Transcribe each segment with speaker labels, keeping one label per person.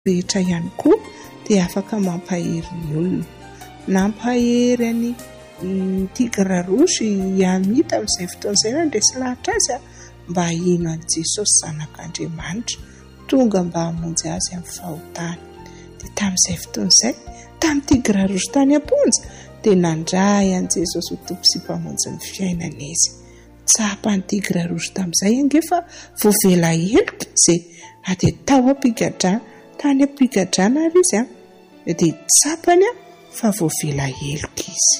Speaker 1: rehetra ihany koa dia afaka mampahery ny olona. Nampahery any Tigre Rouge Yami tamin'izay fotoana izay nandresy lahatra azy mba hino an'i Jesosy zanak'Andriamanitra tonga mba hamonjy azy amin'ny fahotany. Dia tamin'izay fotoana izay, tamin'ny Tigre Rouge tany am-ponja dia nandray an'i Jesosy ho tompo sy mpamonjy ny fiainana izy. Tsapan'ny Tigre Rouge tamin'izay angefa voavela heloka izay na dia tao am-pigadrana tany am-pigadrana ary izy dia tsapany fa voavela heloka izy.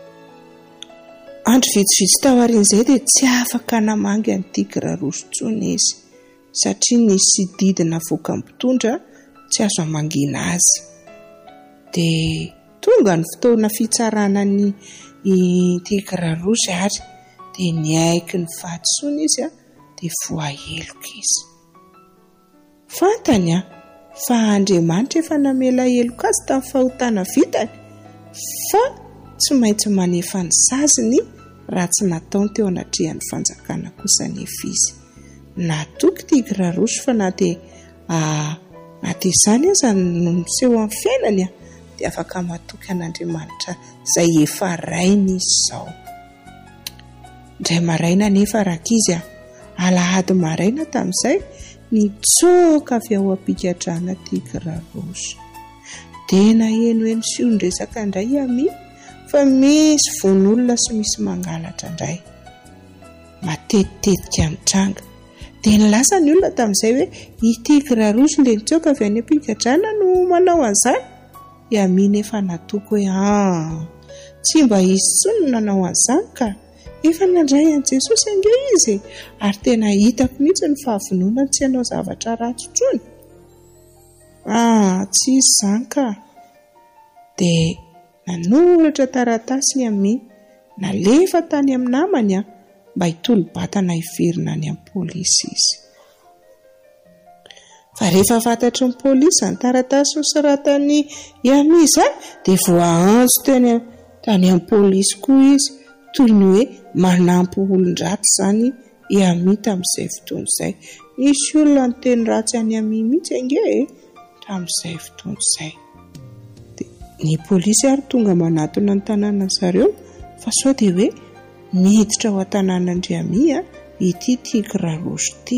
Speaker 1: Andro vitsivitsy tao aorian'izay dia tsy afaka namangy an'i Tigre Rouge intsony izy satria nisy didina voaka mpitondra tsy azo amangina azy. Dia tonga ny fotoana fitsarana ny Tigre Rouge ary dia niaiky ny fahadisoana izy dia voaheloka izy. Fantany fa Andriamanitra efa namela heloka azy tamin'ny fahotana vitany fa tsy maintsy manefa ny saziny raha tsy nataony teo anatrihan'ny fanjakana kosa nefa izy. Natoky Tigre Rouge fa na dia izany aza no miseho amin'ny fiainany dia afaka matoky an'Andriamanitra izay efa rainy izy izao. Indray maraina nefa rakizy alahady maraina tamin'izay nitsoaka avy ao am-pigadrana Tigre Rouge. Dia nahenoheno sy ondresaka indray Yami fa misy von'olona sy misy mangalatra indray. Matetitetika mitranga. Dia nilasa ny olona tamin'izay hoe i Tigre Rouge ilay nitsoaka avy any am-pigadrana no manao an'izany. Yami nefa natoko hoe tsy mba izy intsony no nanao an'izany ka efa nandray an'i Jesosy ange izy ary tena hitako mihitsy ny fahavononany tsy hanao zavatra ratsy intsony. Tsy izy izany ka. Dia nanoratra taratasy Yami nalefa tany amin'ny namany mba hitolo-batana hiverina any amin'ny pôlisy izy. Fa rehefa fantatry ny pôlisy ny taratasy nosoratany Yami izany dia voaantso tany amin'ny pôlisy koa izy toy ny hoe manampy olon-dratsy izany Yami tamin'izay fotoana izay. Nisy olona ny teny ratsy any Yami mihitsy ange tamin'izay fotoana izay. Ny pôlisy ary tonga manatona ny tanàna zareo fa sao dia hoe miditra ao an-tanànan'i Yami ity Tigre Rouge ity.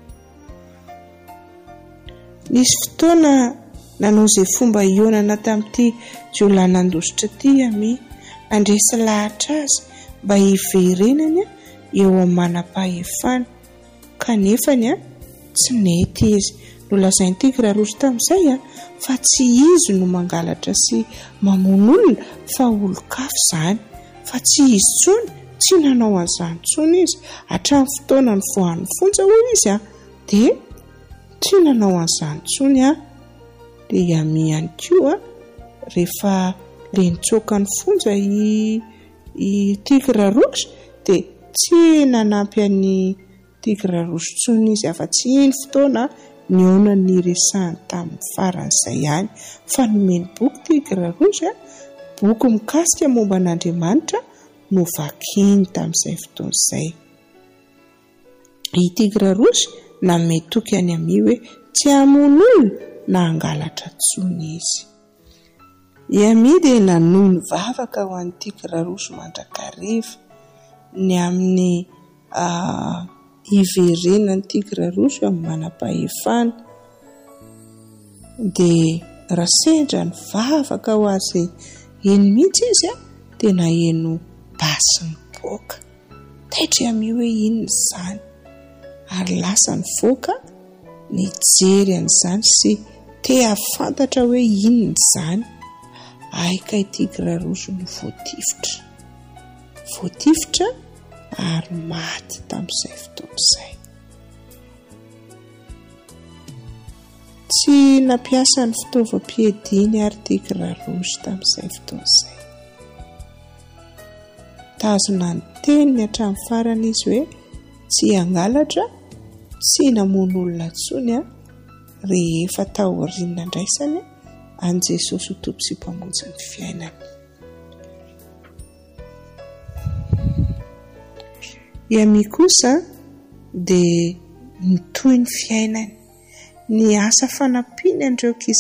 Speaker 1: Nisy fotoana nanao izay fomba ionana tamin'ity jiolanan-dositra ity Yami andresy lahatra azy mba hiverenany eo amin'ny manam-pahefana kanefa tsy nety izy. Nolazain'ny Tigre Rouge tamin'izay fa tsy izy no mangalatra sy mamono olona fa olon-kafa izany, fa tsy izy intsony, tsy nanao an'izany intsony izy. Hatramin'ny fotoana ny voan'ny fonja hoy izy dia tsy nanao an'izany intsony dia Yami ihany koa rehefa le nitsoaka ny fonja i Tigre Rouge dia tsy nanampy an'ny Tigre Rouge intsony izy afa tsy iny fotoana niona ny resahany tamin'ny faran'izay ihany fa nomeny boky Tigre Rouge boky mikasika momba an'Andriamanitra no vakiny tamin'izay fotoana izay. I Tigre Rouge nametoky any Yami hoe tsy hamono olona na hangalatra intsony izy. Yami dia nanohy ny vavaka ho an'ny Tigre Rouge mandrakariva ny amin'ny hiverenan'ny Tigre Rouge amin'ny manam-pahefana dia raha sendra ny vavaka ho azy eny mihitsy izy dia naheno basy mipoaka. Taitra Yami hoe inona izany ary lasa nivoaka nijery an'izany sy te hafantatra hoe inona izany. Aika i Tigre Rouge no voatifitra ary maty tamin'izay fotoana izay. Tsy nampiasa ny fitaovam-piadiany ary Tigre Rouge tamin'izay fotoana izay. Tazona ny teniny hatramin'ny farany izy hoe tsy hangalatra, tsy namono olona intsony rehefa taoriana ndraisany an'i Jesosy ho tompo sy mpamonjy ny fiainany. Yami kosa dia nitohy ny fiainany ny asa fanampiany andreo